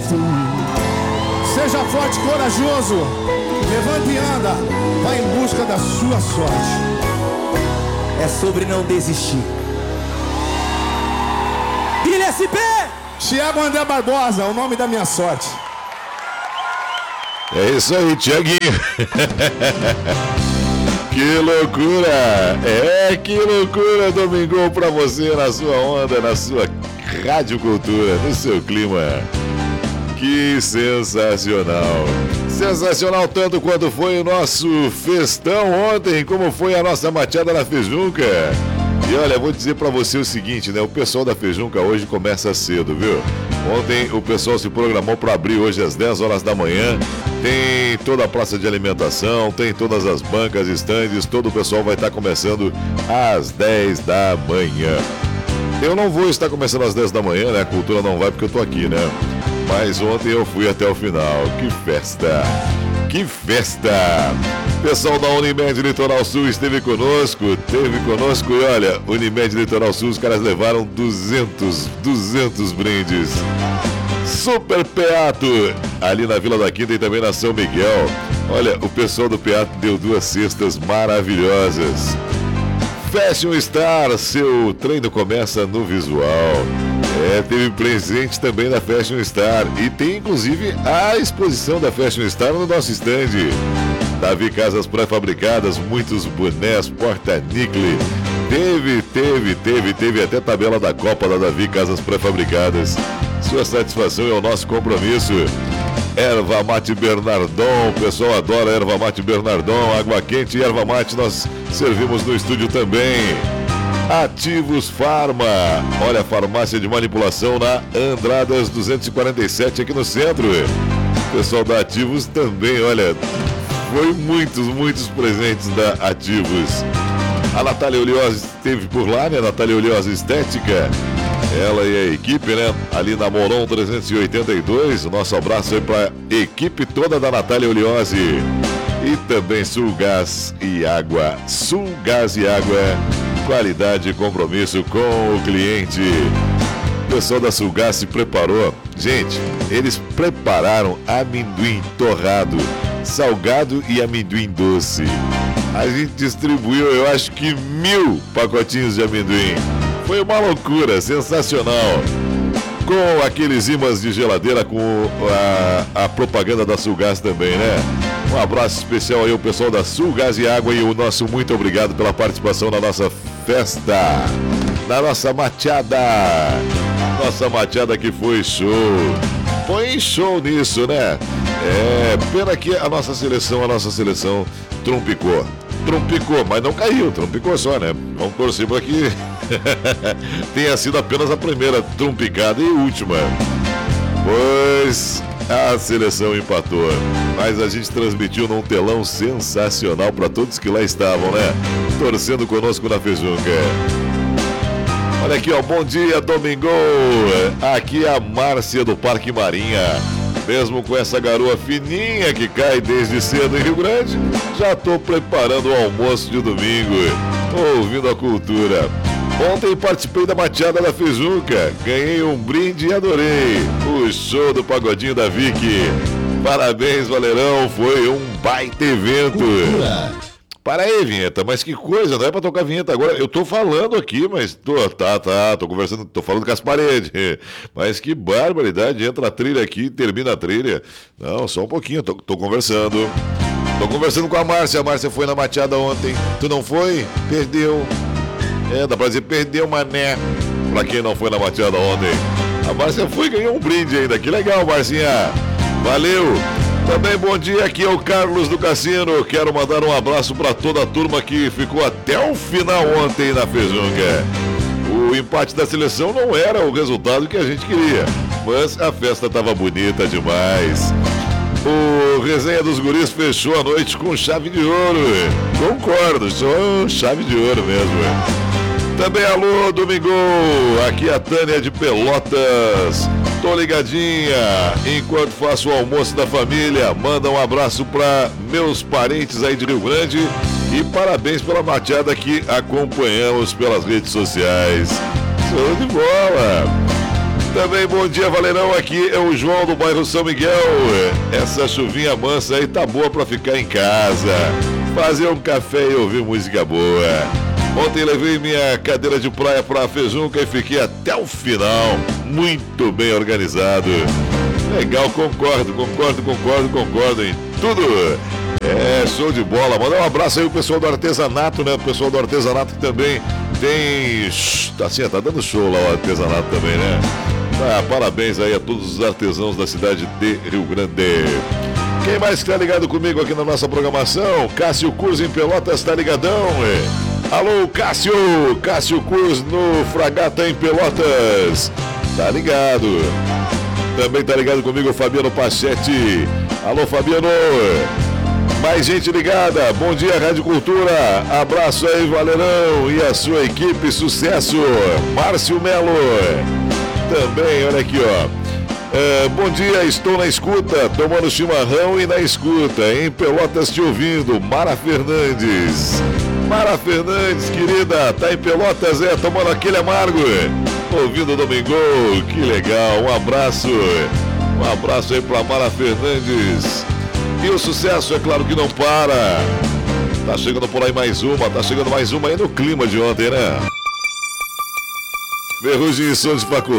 Seja forte e corajoso. Levante e anda. Vá em busca da sua sorte. É sobre não desistir. Billy SP! Thiago André Barbosa, o nome da minha sorte. É isso aí, Thiaguinho. Que loucura! Que loucura, Domingão, pra você na sua onda, na sua Rádio Cultura, no seu clima. Que sensacional! Sensacional tanto quanto foi o nosso festão ontem, como foi a nossa mateada na Fejunca. E olha, vou dizer pra você o seguinte, né? O pessoal da Fejunca hoje começa cedo, viu? Ontem o pessoal se programou para abrir hoje às 10 horas da manhã. Tem toda a praça de alimentação, tem todas as bancas, estandes, todo o pessoal vai estar começando às 10 da manhã. Eu não vou estar começando às 10 da manhã, né? A cultura não vai porque eu tô aqui, né? Mas ontem eu fui até o final. Que festa! Que festa! Pessoal da Unimed Litoral Sul esteve conosco e olha, Unimed Litoral Sul, os caras levaram 200 brindes. Super Peato, ali na Vila da Quinta e também na São Miguel. Olha, o pessoal do Peato deu 2 cestas maravilhosas. Fashion Star, seu treino começa no visual. Teve presente também da Fashion Star. E tem inclusive a exposição da Fashion Star no nosso stand. Davi Casas Pré-Fabricadas, muitos bonés, porta-nicle. Teve até tabela da Copa da Davi Casas Pré-Fabricadas. Sua satisfação é o nosso compromisso. Erva Mate Bernardon, o pessoal adora Erva Mate Bernardon, água quente e erva mate nós servimos no estúdio também. Ativos Farma, olha, farmácia de manipulação na Andradas 247 aqui no centro. O pessoal da Ativos também, olha, foi muitos presentes da Ativos. A Natália Oliosa esteve por lá, né? Natália Oliosa Estética. Ela e a equipe, né? Ali na Moron 382. O nosso abraço aí para a equipe toda da Natália Oliose. E também Sul Gás e Água. Sul Gás e Água. Qualidade e compromisso com o cliente. O pessoal da Sul Gás se preparou. Gente, eles prepararam amendoim torrado, salgado e amendoim doce. A gente distribuiu, eu acho que 1000 pacotinhos de amendoim. Foi uma loucura, sensacional. Com aqueles ímãs de geladeira, com a propaganda da Sul Gás também, né? Um abraço especial aí ao pessoal da Sul Gás e Água e o nosso muito obrigado pela participação na nossa festa, na nossa mateada. Nossa mateada que foi show. Põe show nisso, né? Pena que a nossa seleção trompicou, mas não caiu, trompicou só, né? Vamos torcer para que tenha sido apenas a primeira trompicada e última, pois a seleção empatou, mas a gente transmitiu num telão sensacional para todos que lá estavam, né? Torcendo conosco na Fejunca. Olha aqui, ó, bom dia, Domingão. Aqui é a Márcia do Parque Marinha. Mesmo com essa garoa fininha que cai desde cedo em Rio Grande, já tô preparando o almoço de domingo, ouvindo a cultura. Ontem participei da mateada da Fejunca, ganhei um brinde e adorei o show do Pagodinho da Vicky. Parabéns, Valerão, foi um baita evento. Cultura. Para aí, vinheta, mas que coisa, não é pra tocar vinheta agora. Eu tô falando aqui, mas tô conversando, tô falando com as paredes. Mas que barbaridade, entra a trilha aqui, termina a trilha. Não, só um pouquinho, tô conversando. Tô conversando com a Márcia foi na mateada ontem. Tu não foi? Perdeu. Dá pra dizer, perdeu, mané. Pra quem não foi na mateada ontem. A Márcia foi e ganhou um brinde ainda, que legal, Marcinha. Valeu. Também bom dia, aqui é o Carlos do Cassino. Quero mandar um abraço para toda a turma que ficou até o final ontem na Fejunca. O empate da seleção não era o resultado que a gente queria, mas a festa estava bonita demais. O Resenha dos Guris fechou a noite com chave de ouro. Concordo, só chave de ouro mesmo. Também alô, Domingo, aqui é a Tânia de Pelotas. Tô ligadinha, enquanto faço o almoço da família, manda um abraço para meus parentes aí de Rio Grande e parabéns pela mateada que acompanhamos pelas redes sociais. Show de bola! Também bom dia, Valerão. Aqui é o João do bairro São Miguel. Essa chuvinha mansa aí tá boa pra ficar em casa, fazer um café e ouvir música boa. Ontem levei minha cadeira de praia pra Fejunca e fiquei até o final. Muito bem organizado. Legal, concordo em tudo. É, show de bola. Mandar um abraço aí pro pessoal do artesanato, né? O pessoal do artesanato que também tem... Tá dando show lá o artesanato também, né? Parabéns aí a todos os artesãos da cidade de Rio Grande. Quem mais que tá ligado comigo aqui na nossa programação? Cássio Cruz em Pelotas, tá ligadão? Alô, Cássio! Cássio Cruz no Fragata em Pelotas. Tá ligado. Também tá ligado comigo o Fabiano Pachetti. Alô, Fabiano! Mais gente ligada. Bom dia, Rádio Cultura. Abraço aí, Valerão e a sua equipe. Sucesso. Márcio Melo. Também, olha aqui, ó. Bom dia, estou na escuta, tomando chimarrão e na escuta. Em Pelotas te ouvindo. Mara Fernandes. Mara Fernandes, querida, tá em Pelotas, tomando aquele amargo. Ouvindo o Domingão, que legal. Um abraço aí pra Mara Fernandes. E o sucesso, é claro que não para. Tá chegando por aí mais uma aí no clima de ontem, né? Ferrugem e som de faculdade.